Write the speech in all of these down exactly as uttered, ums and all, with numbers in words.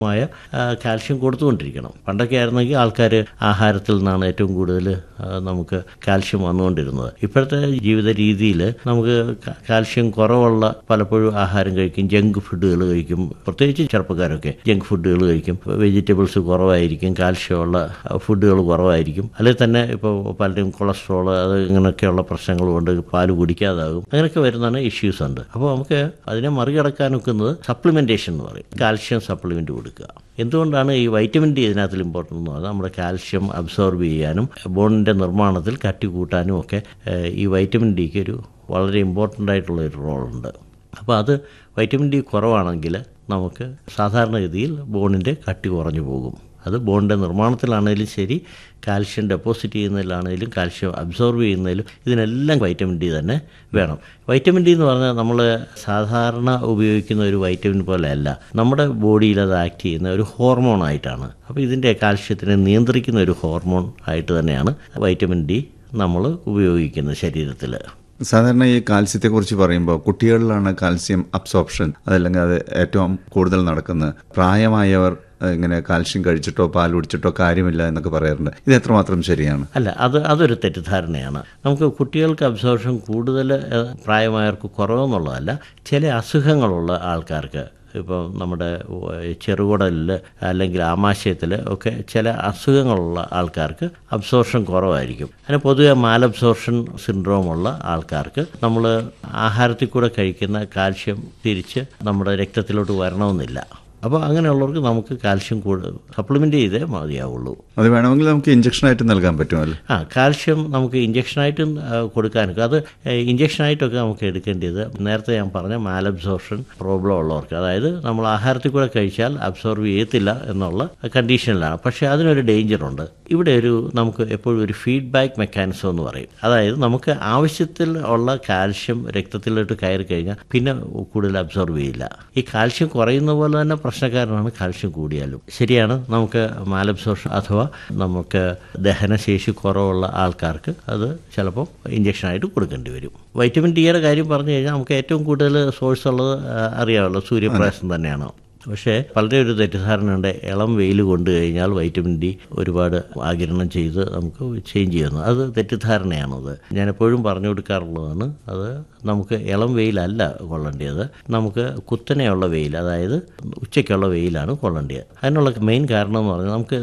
മായ calcium കൊടുത്തുകൊണ്ടിരിക്കണം. പണ്ടൊക്കെ ആയിരുന്നെങ്കിൽ ആൾക്കാർ ആഹാരത്തിൽ നിന്നാണ് ഏറ്റവും കൂടുതൽ നമുക്ക് കാൽഷ്യം വന്നുകൊണ്ടിരുന്നത്. ഇപ്പോഴത്തെ ജീവിത രീതിയിൽ നമുക്ക് കാൽഷ്യം കുറവുള്ള പലപ്പോഴും ആഹാരം കഴിക്കും, ജങ്ക് ഫുഡുകൾ കഴിക്കും. പ്രത്യേകിച്ച് ചെറുപ്പക്കാരൊക്കെ ജങ്ക് ഫുഡുകൾ കഴിക്കും, വെജിറ്റബിൾസ് കുറവായിരിക്കും, കാൽഷ്യമുള്ള ഫുഡുകൾ കുറവായിരിക്കും. അല്ലെങ്കിൽ തന്നെ ഇപ്പോൾ പലരും കൊളസ്ട്രോൾ അത് ഇങ്ങനെയൊക്കെയുള്ള പ്രശ്നങ്ങളുണ്ട്, പാല് കുടിക്കാതാകും, അങ്ങനെയൊക്കെ വരുന്നതാണ് ഇഷ്യൂസ് ഉണ്ട്. അപ്പോൾ നമുക്ക് അതിനെ മറികടക്കാൻ ഒക്കുന്നത് സപ്ലിമെൻറ്റേഷൻ എന്ന് പറയും, കാൽഷ്യം സപ്ലിമെൻറ്റ് കൊടുക്കുക. എന്തുകൊണ്ടാണ് ഈ വൈറ്റമിൻ ഡി ഇതിനകത്തിൽ ഇമ്പോർട്ടൻ്റ് എന്ന് പറഞ്ഞാൽ നമ്മുടെ കാൽഷ്യം അബ്സോർബ് ചെയ്യാനും ബോണിൻ്റെ നിർമ്മാണത്തിൽ കട്ടി കൂട്ടാനും ഒക്കെ ഈ വൈറ്റമിൻ ഡിക്ക് ഒരു വളരെ ഇമ്പോർട്ടൻ്റ് ആയിട്ടുള്ള ഒരു റോളുണ്ട്. അപ്പോൾ അത് വൈറ്റമിൻ ഡി കുറവാണെങ്കിൽ നമുക്ക് സാധാരണഗതിയിൽ ബോണിൻ്റെ കട്ടി കുറഞ്ഞു പോകും. അത് ബോണിൻ്റെ നിർമ്മാണത്തിലാണെങ്കിലും ശരി, കാൽഷ്യം ഡെപ്പോസിറ്റ് ചെയ്യുന്നതിലാണെങ്കിലും കാൽഷ്യം അബ്സോർബ് ചെയ്യുന്നതിലും ഇതിനെല്ലാം വൈറ്റമിൻ ഡി തന്നെ വേണം. വൈറ്റമിൻ ഡി എന്ന് പറഞ്ഞാൽ നമ്മൾ സാധാരണ ഉപയോഗിക്കുന്ന ഒരു വൈറ്റമിൻ പോലെയല്ല, നമ്മുടെ ബോഡിയിൽ അത് ആക്ട് ചെയ്യുന്ന ഒരു ഹോർമോൺ ആയിട്ടാണ്. അപ്പോൾ ഇതിൻ്റെ കാൽഷ്യത്തിനെ നിയന്ത്രിക്കുന്ന ഒരു ഹോർമോൺ ആയിട്ട് തന്നെയാണ് വൈറ്റമിൻ ഡി നമ്മൾ ഉപയോഗിക്കുന്നത് ശരീരത്തിൽ. സാധാരണ ഈ കാൽസ്യത്തെക്കുറിച്ച് പറയുമ്പോൾ കുട്ടികളിലാണ് കാൽസ്യം അബ്സോർപ്ഷൻ അതല്ലെങ്കിൽ അത് ഏറ്റവും കൂടുതൽ നടക്കുന്നത്. പ്രായമായവർ ഇങ്ങനെ കാൽഷ്യം കഴിച്ചിട്ടോ പാൽ കുടിച്ചിട്ടോ കാര്യമില്ല എന്നൊക്കെ പറയാറുണ്ട്. ഇത് എത്രമാത്രം ശരിയാണ്? അല്ല, അത് അതൊരു തെറ്റിദ്ധാരണയാണ്. നമുക്ക് കുട്ടികൾക്ക് അബ്സോർപ്ഷൻ കൂടുതൽ പ്രായമായവർക്ക് കുറവെന്നുള്ളതല്ല. ചില അസുഖങ്ങളുള്ള ആൾക്കാർക്ക്, ഇപ്പോൾ നമ്മുടെ ചെറുകുടലിൽ അല്ലെങ്കിൽ ആമാശയത്തിൽ ഒക്കെ ചില അസുഖങ്ങളുള്ള ആൾക്കാർക്ക് അബ്സോർപ്ഷൻ കുറവായിരിക്കും. അതിന് പൊതുവെ മാലബ്സോർപ്ഷൻ സിൻഡ്രോമുള്ള ആൾക്കാർക്ക് നമ്മൾ ആഹാരത്തിൽ കൂടെ കഴിക്കുന്ന കാൽഷ്യം തിരിച്ച് നമ്മുടെ രക്തത്തിലോട്ട് വരണമെന്നില്ല. അപ്പോൾ അങ്ങനെയുള്ളവർക്ക് നമുക്ക് കാൽഷ്യം കൂടുതൽ സപ്ലിമെൻ്റ് ചെയ്തേ മതിയാവുള്ളൂ. അത് വേണമെങ്കിൽ നമുക്ക് ഇഞ്ചക്ഷനായിട്ട് നൽകാൻ പറ്റുമല്ലോ. ആ കാൽഷ്യം നമുക്ക് ഇഞ്ചക്ഷനായിട്ടും കൊടുക്കാനൊക്കെ, അത് ഇഞ്ചക്ഷനായിട്ടൊക്കെ നമുക്ക് എടുക്കേണ്ടത് നേരത്തെ ഞാൻ പറഞ്ഞ മാലബ്സോർപ്ഷൻ പ്രോബ്ലം ഉള്ളവർക്ക്, അതായത് നമ്മൾ ആഹാരത്തിൽ കൂടെ കഴിച്ചാൽ അബ്സോർബ് ചെയ്യത്തില്ല എന്നുള്ള കണ്ടീഷനിലാണ്. പക്ഷേ അതിനൊരു ഡേഞ്ചറുണ്ട്. ഇവിടെ ഒരു നമുക്ക് എപ്പോഴും ഒരു ഫീഡ്ബാക്ക് മെക്കാനിസം എന്ന് പറയും. അതായത് നമുക്ക് ആവശ്യത്തിൽ ഉള്ള കാൽഷ്യം രക്തത്തിലോട്ട് കയറി കഴിഞ്ഞാൽ പിന്നെ കൂടുതൽ അബ്സോർബ് ചെയ്യില്ല. ഈ കാൽഷ്യം കുറയുന്ന പോലെ തന്നെ പ്രശ്നക്കാരനാണ് കാൽഷ്യം കൂടിയാലും. ശരിയാണ്, നമുക്ക് മാലബ്സോർപ്ഷൻ അഥവാ നമുക്ക് ദഹനശേഷി കുറവുള്ള ആൾക്കാർക്ക് അത് ചിലപ്പോൾ ഇഞ്ചക്ഷനായിട്ട് കൊടുക്കേണ്ടി വരും. വൈറ്റമിൻ ഡിയുടെ കാര്യം പറഞ്ഞു കഴിഞ്ഞാൽ നമുക്ക് ഏറ്റവും കൂടുതൽ സോഴ്സ് ഉള്ളത് അറിയാമല്ലോ, സൂര്യപ്രകാശം തന്നെയാണ്. പക്ഷേ വളരെ ഒരു തെറ്റിദ്ധാരണയുണ്ട്, ഇളം വെയിൽ കൊണ്ടു കഴിഞ്ഞാൽ വൈറ്റമിൻ ഡി ഒരുപാട് ആഗിരണം ചെയ്ത് നമുക്ക് ചേഞ്ച് ചെയ്യുന്നു. അത് തെറ്റിദ്ധാരണയാണത്. ഞാൻ എപ്പോഴും പറഞ്ഞു കൊടുക്കാറുള്ളതാണ്, അത് നമുക്ക് ഇളം വെയിലല്ല കൊള്ളേണ്ടത്, നമുക്ക് കുത്തനെയുള്ള വെയിൽ, അതായത് ഉച്ചയ്ക്കുള്ള വെയിലാണ് കൊള്ളേണ്ടത്. അതിനുള്ള മെയിൻ കാരണം എന്ന് പറഞ്ഞാൽ നമുക്ക്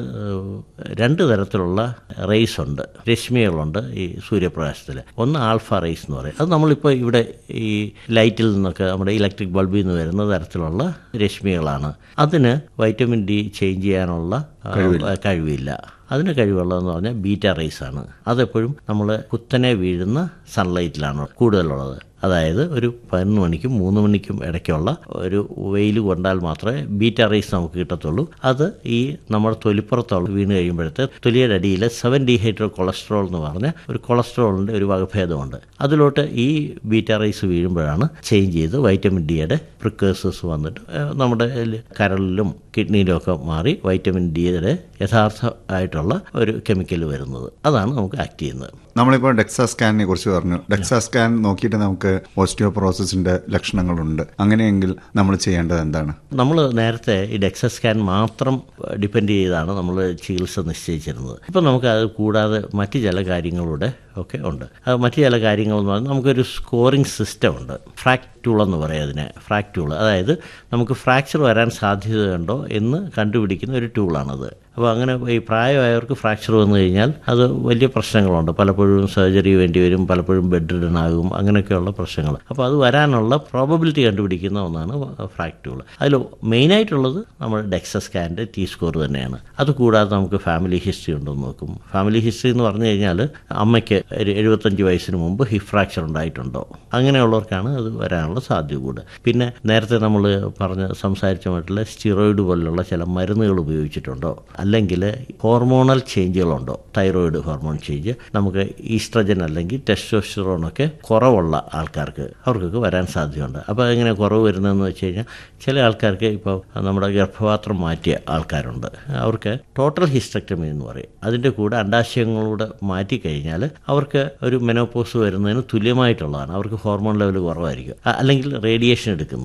രണ്ട് തരത്തിലുള്ള റേസ് ഉണ്ട്, രശ്മികളുണ്ട് ഈ സൂര്യപ്രകാശത്തിൽ. ഒന്ന് ആൽഫ റേസ് എന്ന് പറയും. അത് നമ്മളിപ്പോൾ ഇവിടെ ഈ ലൈറ്റിൽ നിന്നൊക്കെ നമ്മുടെ ഇലക്ട്രിക് ബൾബിൽ നിന്ന് വരുന്ന തരത്തിലുള്ള രശ്മികൾ. അതിന് വൈറ്റമിൻ ഡി ചേഞ്ച് ചെയ്യാനുള്ള കഴിവില്ല. അതിന് കഴിവുള്ളതെന്ന് പറഞ്ഞാൽ ബീറ്റ റേസ് ആണ്. അതെപ്പോഴും നമ്മൾ കുത്തനെ വീഴുന്ന സൺലൈറ്റിലാണ് കൂടുതലുള്ളത്. അതായത് ഒരു പതിനൊന്ന് മണിക്കും മൂന്ന് മണിക്കും ഇടയ്ക്കുള്ള ഒരു വെയിൽ കൊണ്ടാൽ മാത്രമേ ബീറ്റ റേസ് നമുക്ക് കിട്ടത്തുള്ളൂ. അത് ഈ നമ്മുടെ തൊലിപ്പുറത്തുള്ള വീണ് കഴിയുമ്പോഴത്തെ തൊലിയുടെ അടിയിൽ സെവൻ ഡീഹൈഡ്രോ കൊളസ്ട്രോൾ എന്ന് പറഞ്ഞ ഒരു കൊളസ്ട്രോളിൻ്റെ ഒരു വകഭേദമുണ്ട്. അതിലോട്ട് ഈ ബീറ്റ റേസ് വീഴുമ്പോഴാണ് ചേഞ്ച് ചെയ്ത് വൈറ്റമിൻ ഡിയുടെ പ്രിക്കേഴ്സേഴ്സ് വന്നിട്ട് നമ്മുടെ കരളിലും കിഡ്നിയിലും ഒക്കെ മാറി വൈറ്റമിൻ ഡിയുടെ യഥാർത്ഥ ആയിട്ടുള്ള ഒരു കെമിക്കൽ വരുന്നത്. അതാണ് നമുക്ക് ആക്ട് ചെയ്യുന്നത്. നമ്മളിപ്പോൾ ഡെക്സാ സ്കാനിനെ കുറിച്ച് പറഞ്ഞു. ഡെക്സാ സ്കാൻ നോക്കിയിട്ട് നമുക്ക് ഓസ്റ്റിയോപൊറോസിസിന്റെ ലക്ഷണങ്ങളുണ്ട്. അങ്ങനെയെങ്കിൽ നമ്മൾ ചെയ്യേണ്ടത് എന്താണ്? നമ്മൾ നേരത്തെ ഈ ഡെക്സാ സ്കാൻ മാത്രം ഡിപ്പെൻഡ് ചെയ്താണ് നമ്മൾ ചികിത്സ നിശ്ചയിച്ചിരുന്നത്. ഇപ്പം നമുക്ക് അത് കൂടാതെ മറ്റ് ചില കാര്യങ്ങളുടെ ഒക്കെ ഉണ്ട്. അത് മറ്റു ചില കാര്യങ്ങൾ എന്ന് പറഞ്ഞാൽ നമുക്കൊരു സ്കോറിംഗ് സിസ്റ്റം ഉണ്ട്. ഫ്രാക്ടൂൾ എന്ന് പറയും അതിനെ. ഫ്രാക്ടൂൾ അതായത് നമുക്ക് ഫ്രാക്ചർ വരാൻ സാധ്യതയുണ്ടോ എന്ന് കണ്ടുപിടിക്കുന്ന ഒരു ടൂളാണത്. അപ്പോൾ അങ്ങനെ ഈ പ്രായമായവർക്ക് ഫ്രാക്ചർ വന്നു കഴിഞ്ഞാൽ അത് വലിയ പ്രശ്നങ്ങളുണ്ട്. പലപ്പോഴും സർജറി വേണ്ടി വരും, പലപ്പോഴും ബെഡ് റിഡൻ ആകും, അങ്ങനെയൊക്കെയുള്ള പ്രശ്നങ്ങൾ. അപ്പോൾ അത് വരാനുള്ള പ്രോബബിലിറ്റി കണ്ടുപിടിക്കുന്ന ഒന്നാണ് ഫ്രാക്ടൂൾ. അതിൽ മെയിനായിട്ടുള്ളത് നമ്മൾ ഡെക്സാ സ്കാൻ്റെ ടി സ്കോർ തന്നെയാണ്. അതുകൂടാതെ നമുക്ക് ഫാമിലി ഹിസ്റ്ററി ഉണ്ടെന്ന് നോക്കും. ഫാമിലി ഹിസ്റ്ററി എന്ന് പറഞ്ഞു കഴിഞ്ഞാൽ അമ്മയ്ക്ക് ഒരു എഴുപത്തഞ്ച് വയസ്സിന് മുമ്പ് ഹിപ്പ് ഫ്രാക്ചർ ഉണ്ടായിട്ടുണ്ടോ, അങ്ങനെയുള്ളവർക്കാണ് അത് വരാനുള്ള സാധ്യത കൂടുതൽ. പിന്നെ നേരത്തെ നമ്മൾ പറഞ്ഞ് സംസാരിച്ചുമായിട്ടുള്ള സ്റ്റിറോയിഡ് പോലുള്ള ചില മരുന്നുകൾ ഉപയോഗിച്ചിട്ടുണ്ടോ, അല്ലെങ്കിൽ ഹോർമോണൽ ചേഞ്ചുകളുണ്ടോ, തൈറോയിഡ് ഹോർമോൺ ചേഞ്ച്, നമുക്ക് ഈസ്ട്രജൻ അല്ലെങ്കിൽ ടെസ്റ്റോസ്റ്ററോണൊക്കെ കുറവുള്ള ആൾക്കാർക്ക് അവർക്കൊക്കെ വരാൻ സാധ്യതയുണ്ട്. അപ്പോൾ അതെങ്ങനെ കുറവ് വരുന്നതെന്ന് വെച്ച് കഴിഞ്ഞാൽ ചില ആൾക്കാർക്ക് ഇപ്പോൾ നമ്മുടെ ഗർഭപാത്രം മാറ്റിയ ആൾക്കാരുണ്ട്. അവർക്ക് ടോട്ടൽ ഹിസ്റ്റക്ടമി എന്ന് പറയും. അതിൻ്റെ കൂടെ അണ്ടാശയങ്ങളൂടെ മാറ്റിക്കഴിഞ്ഞാൽ അവർക്ക് ഒരു മെനോപോസ് വരുന്നതിന് തുല്യമായിട്ടുള്ളതാണ്. അവർക്ക് ഹോർമോൺ ലെവൽ കുറവായിരിക്കും. അല്ലെങ്കിൽ റേഡിയേഷൻ എടുക്കുന്നത്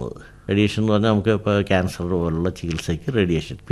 റേഡിയേഷൻ എന്ന് പറഞ്ഞാൽ നമുക്ക് ഇപ്പോൾ ക്യാൻസർ പോലുള്ള ചികിത്സയ്ക്ക് റേഡിയേഷൻ.